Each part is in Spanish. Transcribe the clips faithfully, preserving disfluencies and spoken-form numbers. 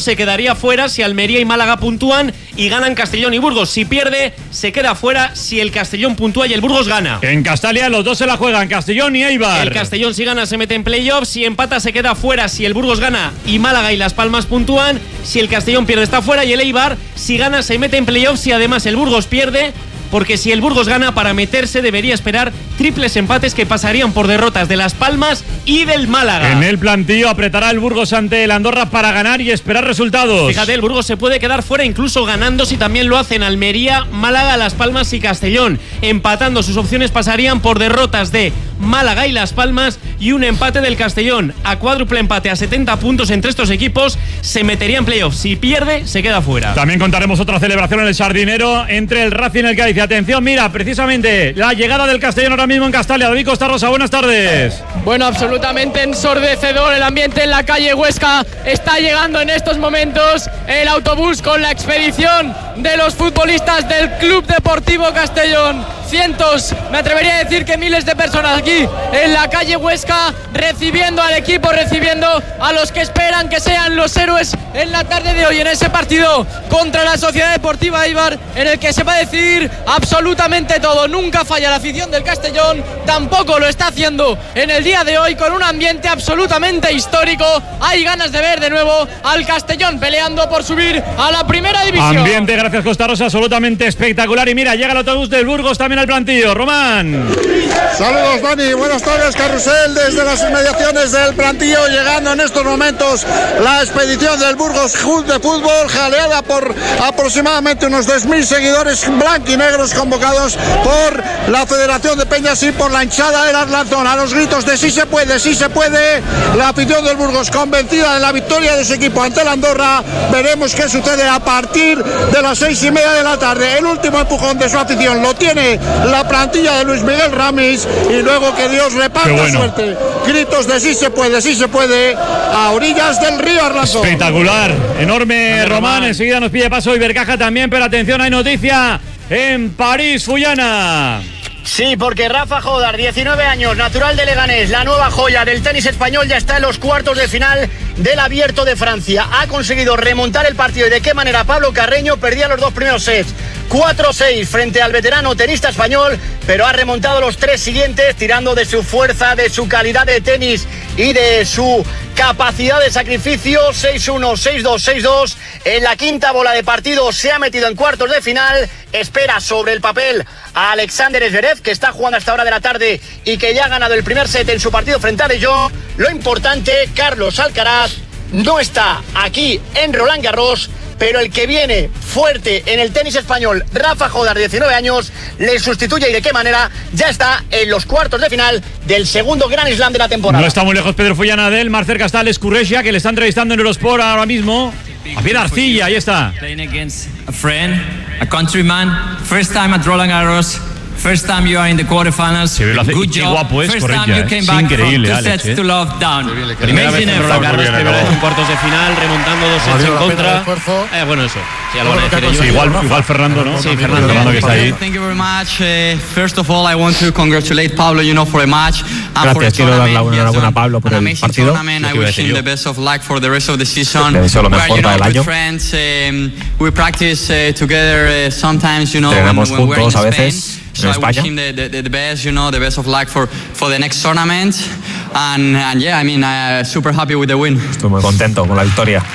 se quedaría fuera si Almería y Málaga puntúan y ganan Castellón y Burgos. Si pierde, se queda fuera si el Castellón puntúa y el Burgos gana. En Castalia los dos se la juegan, Castellón y Eibar. El Castellón si gana se mete en playoffs, si empata se queda fuera si el Burgos gana y Málaga y Las Palmas puntúan. Si el Castellón pierde está fuera y el Eibar si gana se mete en playoffs y además el Burgos pierde. Porque si el Burgos gana, para meterse debería esperar triples empates que pasarían por derrotas de Las Palmas y del Málaga. En el plantío apretará el Burgos ante el Andorra para ganar y esperar resultados. Fíjate, el Burgos se puede quedar fuera incluso ganando si también lo hacen Almería, Málaga, Las Palmas y Castellón. Empatando, sus opciones pasarían por derrotas de Málaga y Las Palmas y un empate del Castellón. A cuádruple empate a setenta puntos entre estos equipos se metería en playoffs. Si pierde, se queda fuera. También contaremos otra celebración en el Sardinero entre el Racing y el Cádiz. Atención, mira, precisamente la llegada del Castellón ahora mismo en Castalia. David Costa Rosa, buenas tardes. Bueno, absolutamente ensordecedor el ambiente en la calle Huesca. Está llegando en estos momentos el autobús con la expedición de los futbolistas del Club Deportivo Castellón. Cientos, me atrevería a decir que miles de personas aquí en la calle Huesca recibiendo al equipo, recibiendo a los que esperan que sean los héroes en la tarde de hoy en ese partido contra la Sociedad Deportiva Eibar, en el que se va a decidir absolutamente todo. Nunca falla la afición del Castellón, tampoco lo está haciendo en el día de hoy, con un ambiente absolutamente histórico. Hay ganas de ver de nuevo al Castellón peleando por subir a la primera división. Ambiente, gracias Costa Rosa, absolutamente espectacular. Y mira, llega el autobús del Burgos también al plantillo. Román. Saludos, Dani, buenas tardes. Carrusel desde las inmediaciones del plantillo, llegando en estos momentos la expedición del Burgos Club de Fútbol, jaleada por aproximadamente unos dos mil seguidores blanquinegros convocados por la Federación de Peñas y por la hinchada del Arlanzón. A los gritos de sí se puede, sí se puede, la afición del Burgos convencida de la victoria de su equipo ante el Andorra. Veremos qué sucede a partir de las seis y media de la tarde. El último empujón de su afición lo tiene la plantilla de Luis Miguel Ramis, y luego que Dios reparta bueno. suerte. Gritos de sí se puede, sí se puede, a orillas del río Arlanzón. Espectacular, enorme Román. Román. Enseguida nos pide paso Ibercaja también, pero atención, hay noticia en París, Fullana. Sí, porque Rafa Jodar, diecinueve años, natural de Leganés, la nueva joya del tenis español, ya está en los cuartos de final del Abierto de Francia. Ha conseguido remontar el partido. ¿Y de qué manera? Pablo Carreño perdía los dos primeros sets, cuatro seis frente al veterano tenista español, pero ha remontado los tres siguientes, tirando de su fuerza, de su calidad de tenis y de su capacidad de sacrificio. Seis uno, seis dos, seis dos. En la quinta bola de partido se ha metido en cuartos de final. Espera sobre el papel a Alexander Zverev, que está jugando hasta hora de la tarde y que ya ha ganado el primer set en su partido frente a De Jong. Lo importante, Carlos Alcaraz no está aquí en Roland Garros, pero el que viene fuerte en el tenis español, Rafa Jodar, diecinueve años, le sustituye. ¿Y de qué manera? Ya está en los cuartos de final del segundo Grand Slam de la temporada. No está muy lejos Pedro Fullana de él, más cerca está Alex Curresia, que le está entrevistando en Eurosport ahora mismo. Javier Arcilla, ahí está. Playing against a friend, a countryman, first time at Roland Garros. First time you are in the quarterfinals. Se ve lo hace, Good qué job. guapo es, First Correia, time you eh. came Es back increíble, from two Alex, sets eh. to love down. Primera vez en Roland Garros, primera vez en cuartos de final, remontando dos sets en contra. Eh, bueno, eso, ya lo van a decir ellos. Sí, igual, igual Fernando, ¿no? Sí, Fernando, Fernando que está ahí. Thank you very much. Uh, first of all, I want to congratulate Pablo, you know, for a match. Gracias, quiero dar la enhorabuena a Pablo por el partido. I wish him the best of luck for the rest of the season. Le deseo lo mejor para el año. Friends, um, we practice uh, together uh, sometimes, you know, Entrenamos when, when we're in juntos a Spain. veces. So I wish him the, the, the best, you know, the best of luck for, for the next tournament. And, and yeah, I mean, uh, super happy with the win. Estoy muy contento con la victoria.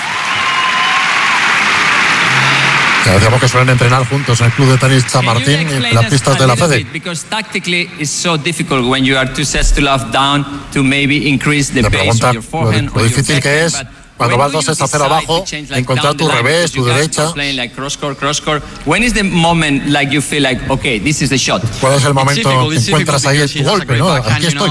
Decíamos que suelen entrenar juntos en el club de tenis Chamartín y en las pistas de la Fede. Le pregunta lo, lo difícil que es cuando vas dos sets a cero abajo, encontrar tu revés, tu derecha. ¿Cuál es el momento que encuentras ahí tu golpe, no? Aquí estoy.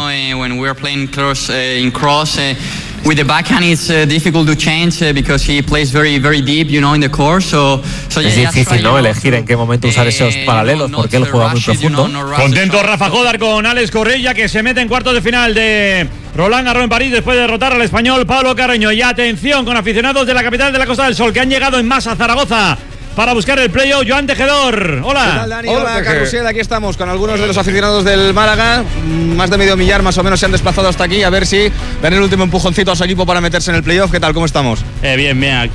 With the backhand, it's uh, difficult to change uh, because he plays very, very deep, you know, in the course. So, so es yeah, difícil, ¿no? Elegir en qué momento usar esos paralelos, porque él juega muy profundo. Contento Rafa Jodar con Alex Correia, que se mete en cuartos de final de Roland Garros en París después de derrotar al español Pablo Carreño. Y atención con aficionados de la capital de la Costa del Sol que han llegado en masa a Zaragoza para buscar el playoff. Joan Tejedor, hola. ¿Qué tal, Dani? Hola, hola Carrusel, aquí estamos con algunos de los aficionados del Málaga. Más de medio millar más o menos se han desplazado hasta aquí a ver si dan el último empujoncito a su equipo para meterse en el playoff. ¿Qué tal? ¿Cómo estamos? Eh, bien, bien.